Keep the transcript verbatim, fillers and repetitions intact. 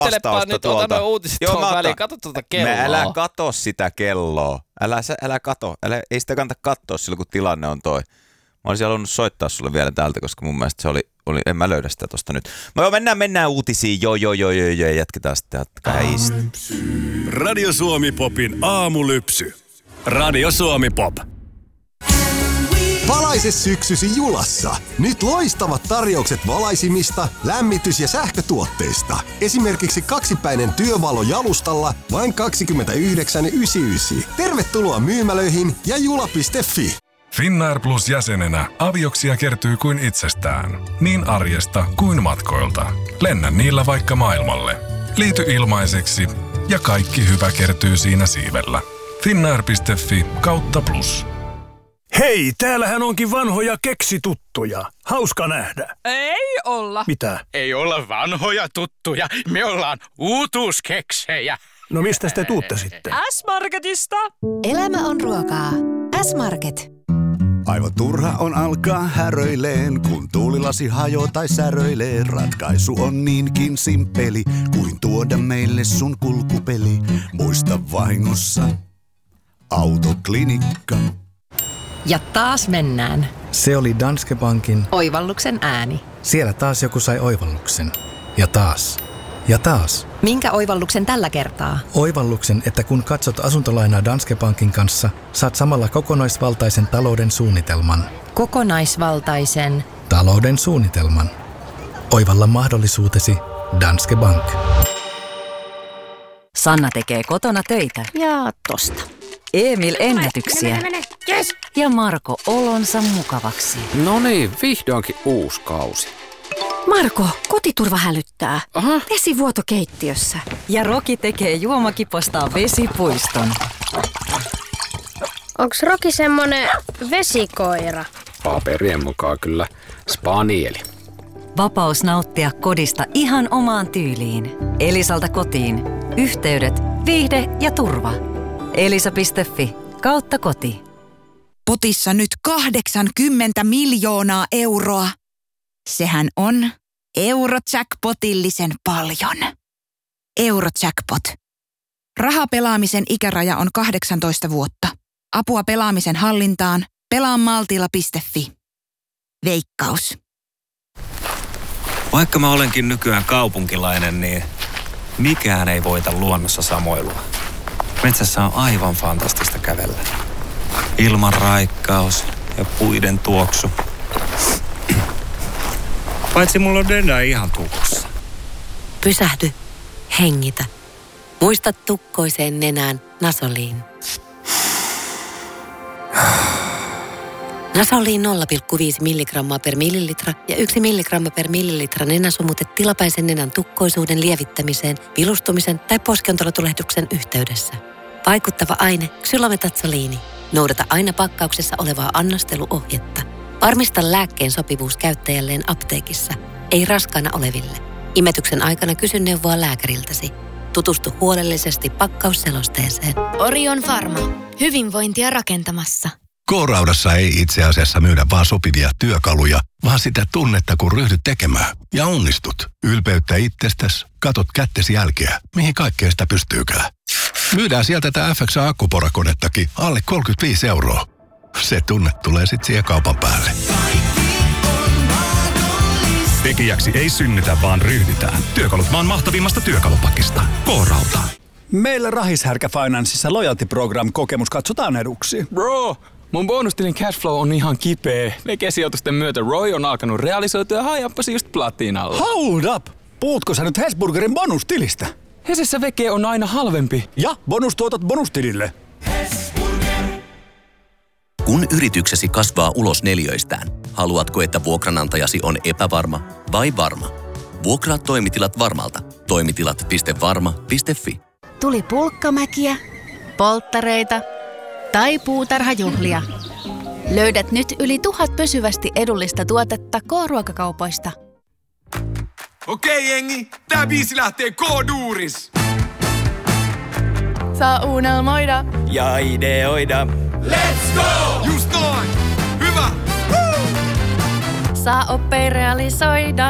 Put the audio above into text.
Kattelepa nyt, ota noin uutiset tuohon väliin, kato tuota kelloa. Me älä kato sitä kelloa. Älä, älä kato. Älä, ei sitä kannata katsoa silloin, kun tilanne on toi. Mä olisin halunnut soittaa sulle vielä täältä, koska mun mielestä se oli, oli en mä löydä sitä tosta nyt. No joo, mennään, mennään uutisiin. Joo, joo, joo, joo, joo, jatketaan sitten. Jatkaa Radio Suomi Popin aamulypsy. Radio Suomi Pop. Valaise syksysi Julassa. Nyt loistavat tarjoukset valaisimista, lämmitys- ja sähkötuotteista. Esimerkiksi kaksipäinen työvalo jalustalla vain kaksikymmentäyhdeksän pilkku yhdeksänkymmentäyhdeksän. Tervetuloa myymälöihin ja jula piste fi. Finnair Plus jäsenenä avioksia kertyy kuin itsestään. Niin arjesta kuin matkoilta. Lennä niillä vaikka maailmalle. Liity ilmaiseksi ja kaikki hyvä kertyy siinä siivellä. Finnair piste fi kautta plus. Hei, täällähän onkin vanhoja keksituttuja. Hauska nähdä. Ei olla. Mitä? Ei olla vanhoja tuttuja. Me ollaan uutuuskeksejä. No mistä te tuutte sitten? S-Marketista. Elämä on ruokaa. S-Market. Aivan turha on alkaa häröileen, kun tuulilasi hajoo tai säröilee. Ratkaisu on niinkin simppeli, kuin tuoda meille sun kulkupeli. Muista vahingossa Autoklinikka. Ja taas mennään. Se oli Danske Bankin Oivalluksen ääni. Siellä taas joku sai oivalluksen. Ja taas. Ja taas. Minkä oivalluksen tällä kertaa? Oivalluksen, että kun katsot asuntolainaa Danske Bankin kanssa, saat samalla kokonaisvaltaisen talouden suunnitelman. Kokonaisvaltaisen talouden suunnitelman. Oivalla mahdollisuutesi Danske Bank. Sanna tekee kotona töitä. Ja tosta. Emil ennätyksiä. Mene, mene, mene. Yes. Ja Marko olonsa mukavaksi. No niin, vihdoinkin uusi kausi. Marko, kotiturva hälyttää. Aha. Vesivuoto keittiössä. Ja Roki tekee juomakipostaan vesipuiston. Onks Roki semmonen vesikoira? Paperien mukaan kyllä spanieli. Vapaus nauttia kodista ihan omaan tyyliin. Elisalta kotiin. Yhteydet, viihde ja turva. Elisa piste fi kautta koti. Potissa nyt kahdeksankymmentä miljoonaa euroa. Sehän on Eurojackpotillisen paljon. Eurojackpot. Rahapelaamisen ikäraja on kahdeksantoista vuotta. Apua pelaamisen hallintaan pelaamaltilla piste fi. Veikkaus. Vaikka mä olenkin nykyään kaupunkilainen, niin mikään ei voita luonnossa samoilua. Metsässä on aivan fantastista kävellä. Ilman raikkaus ja puiden tuoksu. Paitsi mulla on denda ihan tukossa. Pysähdy. Hengitä. Muista tukkoiseen nenään Nasoliin. Nasoliin nolla pilkku viisi milligrammaa per millilitra ja yksi milligramma per millilitra nenäsumutet tilapäisen nenän tukkoisuuden lievittämiseen, vilustumisen tai poskiontelotulehduksen yhteydessä. Vaikuttava aine ksylometatsoliini. Noudata aina pakkauksessa olevaa annosteluohjetta. Varmista lääkkeen sopivuus käyttäjälleen apteekissa, ei raskaana oleville. Imetyksen aikana kysy neuvoa lääkäriltäsi. Tutustu huolellisesti pakkausselosteeseen. Orion Pharma. Hyvinvointia rakentamassa. K-Raudassa ei itse asiassa myydä vaan sopivia työkaluja, vaan sitä tunnetta, kun ryhdyt tekemään. Ja onnistut. Ylpeyttä itsestäsi, katot kättesi jälkeä, mihin kaikkeen sitä pystyykään. Myydään sieltä tätä F X A-akkuporakonettakin alle kolmekymmentäviisi euroa. Se tunne tulee sit siihen kaupan päälle. Tekijäksi ei synnytä, vaan ryhdytään. Työkalut maan mahtavimmasta työkalupakista. K-Rauta. Meillä Rahishärkä Financeissa Loyalty Program-kokemus katsotaan eduksi. Bro, mun bonustilin cashflow on ihan kipeä. Veke-sijoitusten myötä Roy on alkanut realisoitua ja hajappasi just platinalla. Hold up! Puhutko sä nyt Hesburgerin bonustilistä? Hesessä veke on aina halvempi. Ja bonustuotot bonustilille. Kun yrityksesi kasvaa ulos neliöistään, haluatko, että vuokranantajasi on epävarma vai varma? Vuokraa toimitilat Varmalta. Toimitilat piste varma piste fi. Tuli pulkkamäkiä, polttareita tai puutarhajuhlia. Löydät nyt yli tuhat pysyvästi edullista tuotetta K-ruokakaupoista. Okei jengi, tää biisi lähtee K-duuris. Saa unelmoida ja ideoida. Let's go! Just noin! Hyvä! Woo! Saa oppia realisoida